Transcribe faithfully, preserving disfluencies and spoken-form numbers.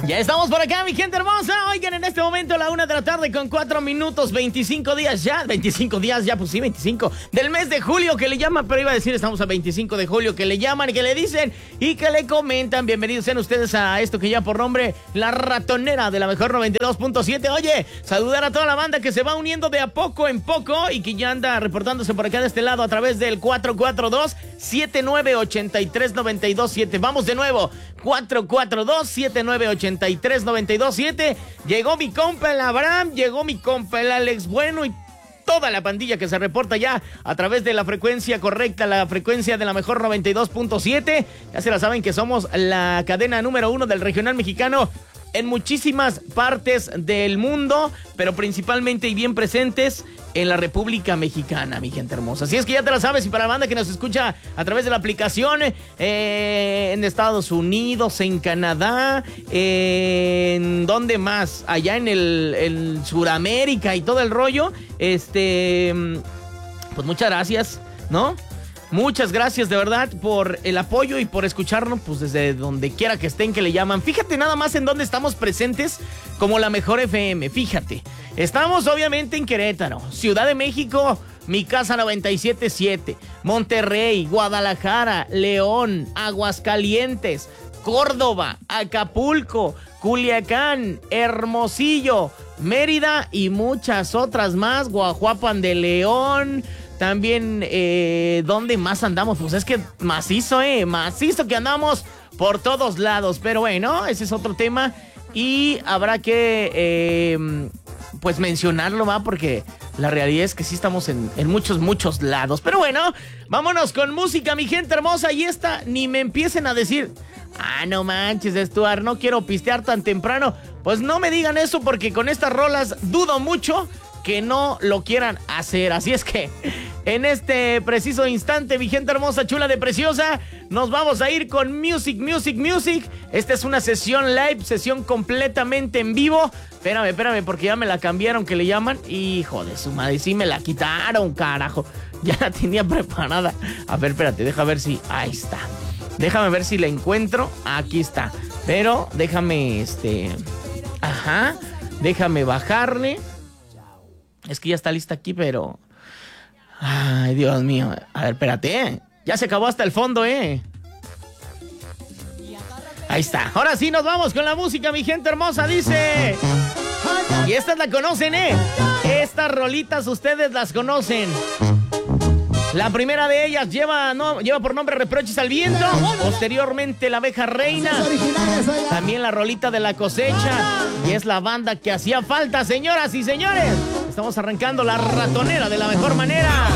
Ya estamos por acá, mi gente hermosa. Oigan, en este momento a la una de la tarde con cuatro minutos, veinticinco días ya, veinticinco días ya, pues sí, veinticinco del mes de julio que le llaman, pero iba a decir estamos a veinticinco de julio, que le llaman, que le dicen y que le comentan. Bienvenidos sean ustedes a esto que ya por nombre La Ratonera de la mejor noventa y dos punto siete. Oye, saludar a toda la banda que se va uniendo de a poco en poco y que ya anda reportándose por acá de este lado a través del cuatro cuatro dos, siete nueve ocho tres, nueve dos siete. Vamos de nuevo, cuatro cuatro dos, siete nueve ocho tres, nueve dos siete. Llegó mi compa el Abraham, llegó mi compa el Alex Bueno y toda la pandilla que se reporta ya a través de la frecuencia correcta, la frecuencia de la mejor noventa y dos punto siete. Ya se la saben que somos la cadena número uno del regional mexicano en muchísimas partes del mundo, pero principalmente y bien presentes en la República Mexicana, mi gente hermosa. Así es que ya te la sabes, y para la banda que nos escucha a través de la aplicación, eh, en Estados Unidos, en Canadá, eh, en ¿dónde más? Allá en el, el Suramérica y todo el rollo, este, pues muchas gracias, ¿no? Muchas gracias de verdad por el apoyo y por escucharnos, pues desde donde quiera que estén, que le llaman. Fíjate nada más en dónde estamos presentes como la mejor F M, fíjate. Estamos obviamente en Querétaro, Ciudad de México, Mi Casa noventa y siete punto siete, Monterrey, Guadalajara, León, Aguascalientes, Córdoba, Acapulco, Culiacán, Hermosillo, Mérida y muchas otras más, Guajuapan de León. También, eh, ¿dónde más andamos? Pues es que macizo, eh, macizo que andamos por todos lados. Pero bueno, ese es otro tema y habrá que, eh, pues mencionarlo, va, porque la realidad es que sí estamos en, en muchos, muchos lados. Pero bueno, vámonos con música, mi gente hermosa. Y esta, ni me empiecen a decir, ah, no manches, Stuart, no quiero pistear tan temprano. Pues no me digan eso, porque con estas rolas dudo mucho que no lo quieran hacer. Así es que en este preciso instante, mi gente hermosa, chula de preciosa, nos vamos a ir con Music, Music, Music. Esta es una sesión live, sesión completamente en vivo. Espérame, espérame, porque ya me la cambiaron, que le llaman. Hijo de su madre, sí me la quitaron, carajo. Ya la tenía preparada. A ver, espérate, deja ver si... Ahí está. Déjame ver si la encuentro. Aquí está. Pero déjame, este... Ajá. Déjame bajarle. Es que ya está lista aquí, pero... Ay, Dios mío. A ver, espérate, ¿eh? Ya se acabó hasta el fondo, ¿eh? Ahí está. Ahora sí nos vamos con la música, mi gente hermosa. Dice... Y estas la conocen, ¿eh? Estas rolitas ustedes las conocen. La primera de ellas lleva, no, lleva por nombre Reproches al Viento. Posteriormente La Abeja Reina. También la rolita de La Cosecha. Y es la banda que hacía falta, señoras y señores. Estamos arrancando La Ratonera de la mejor manera.